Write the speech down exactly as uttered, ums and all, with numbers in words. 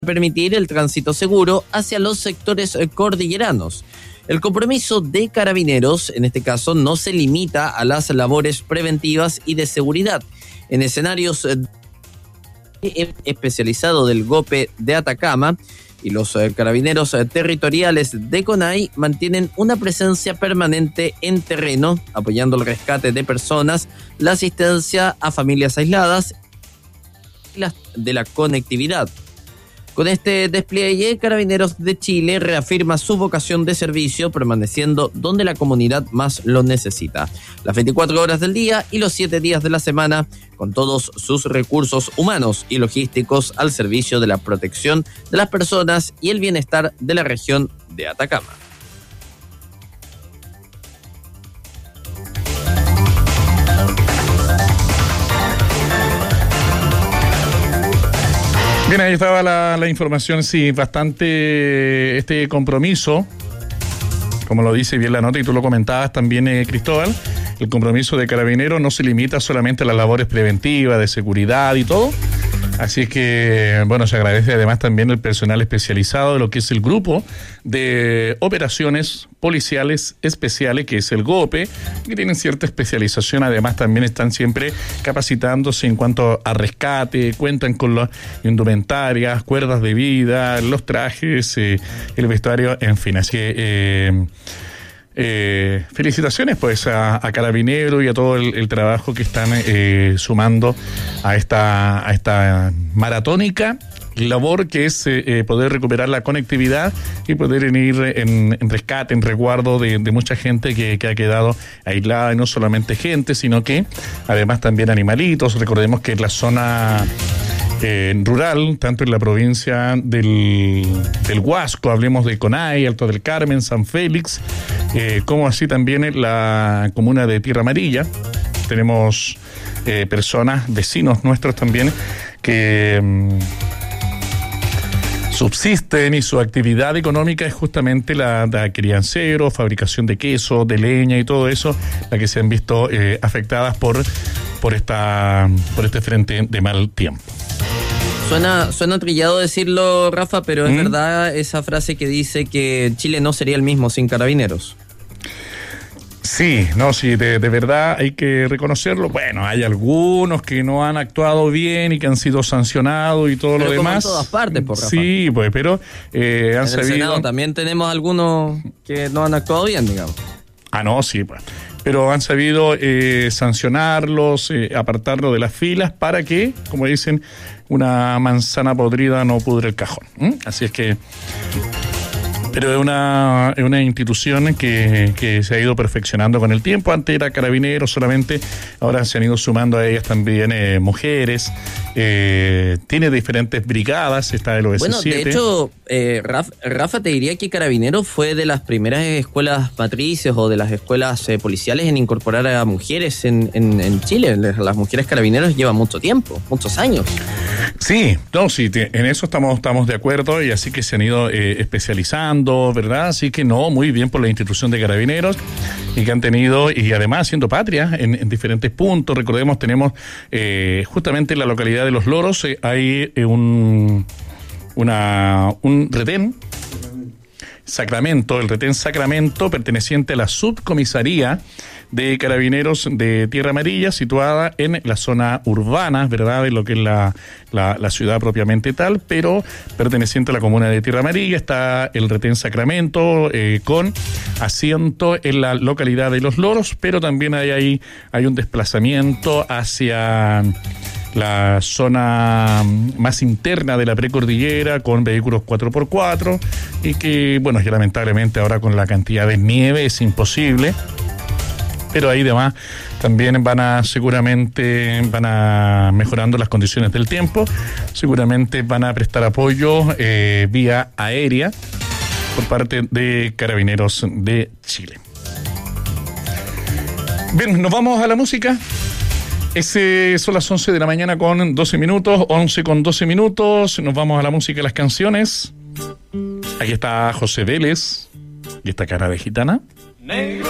permitir el tránsito seguro hacia los sectores cordilleranos. El compromiso de Carabineros, en este caso, no se limita a las labores preventivas y de seguridad. En escenarios especializados del GOPE de Atacama y los Carabineros territoriales de CONAI mantienen una presencia permanente en terreno, apoyando el rescate de personas, la asistencia a familias aisladas y la de la conectividad. Con este despliegue, Carabineros de Chile reafirma su vocación de servicio, permaneciendo donde la comunidad más lo necesita. Las veinticuatro horas del día y los siete días de la semana, con todos sus recursos humanos y logísticos al servicio de la protección de las personas y el bienestar de la región de Atacama. Bien, ahí estaba la, la información, sí, bastante este compromiso, como lo dice bien la nota y tú lo comentabas también, eh, Cristóbal, el compromiso de Carabineros no se limita solamente a las labores preventivas, de seguridad y todo. Así es que, bueno, se agradece además también el personal especializado de lo que es el grupo de operaciones policiales especiales, que es el GOPE, que tienen cierta especialización. Además, también están siempre capacitándose en cuanto a rescate, cuentan con las indumentarias, cuerdas de vida, los trajes, eh, el vestuario, en fin. Así que... Eh, Eh, felicitaciones pues a, a Carabineros y a todo el, el trabajo que están eh, sumando a esta, a esta maratónica labor que es eh, poder recuperar la conectividad y poder ir en, en rescate, en resguardo de, de mucha gente que, que ha quedado aislada, y no solamente gente, sino que además también animalitos. Recordemos que en la zona Eh, rural, tanto en la provincia del, del Huasco, hablemos de Conay, Alto del Carmen, San Félix, eh, como así también en la comuna de Tierra Amarilla. Tenemos eh, personas, vecinos nuestros también, que mm, subsisten y su actividad económica es justamente la de criancero, fabricación de queso, de leña y todo eso, la que se han visto eh, afectadas por, por, esta, por este frente de mal tiempo. Suena, suena trillado decirlo, Rafa, pero es ¿Mm? verdad esa frase que dice que Chile no sería el mismo sin Carabineros. Sí, no, sí, de, de verdad hay que reconocerlo. Bueno, hay algunos que no han actuado bien y que han sido sancionados y todo pero lo demás. En todas partes, por Rafa. Sí, pues, pero eh, han en sabido... el Senado también tenemos algunos que no han actuado bien, digamos. Ah, no, sí, pues. Pero han sabido eh, sancionarlos, eh, apartarlos de las filas para que, como dicen, una manzana podrida no pudre el cajón. ¿Mm? Así es que... Pero es una, es una institución que, que se ha ido perfeccionando con el tiempo. Antes era Carabineros solamente, ahora se han ido sumando a ellas también eh, mujeres. Eh, tiene diferentes brigadas, está el O S siete. Bueno, de hecho, eh, Rafa, Rafa, te diría que Carabineros fue de las primeras escuelas matrices o de las escuelas eh, policiales en incorporar a mujeres en, en, en Chile. Las mujeres Carabineros llevan mucho tiempo, muchos años. Sí, no, sí, en eso estamos, estamos de acuerdo, y así que se han ido eh, especializando, ¿verdad? Así que no, muy bien por la institución de Carabineros, y que han tenido, y además siendo patria en, en diferentes puntos. Recordemos, tenemos eh, justamente en la localidad de Los Loros eh, hay eh, un, una, un retén, Sacramento, el retén Sacramento, perteneciente a la subcomisaría de Carabineros de Tierra Amarilla, situada en la zona urbana, ¿verdad?, de lo que es la, la, la ciudad propiamente tal, pero perteneciente a la comuna de Tierra Amarilla. Está el retén Sacramento, eh, con asiento en la localidad de Los Loros, pero también hay ahí hay un desplazamiento hacia la zona más interna de la precordillera con vehículos cuatro por cuatro, y que, bueno, ya lamentablemente ahora con la cantidad de nieve es imposible. Pero ahí además también van a, seguramente, van a mejorando las condiciones del tiempo, seguramente van a prestar apoyo eh, vía aérea por parte de Carabineros de Chile. Bien, nos vamos a la música. Ese son las once de la mañana con doce minutos, once con doce minutos, nos vamos a la música y las canciones. Aquí está José Vélez y esta cara de gitana. Negro.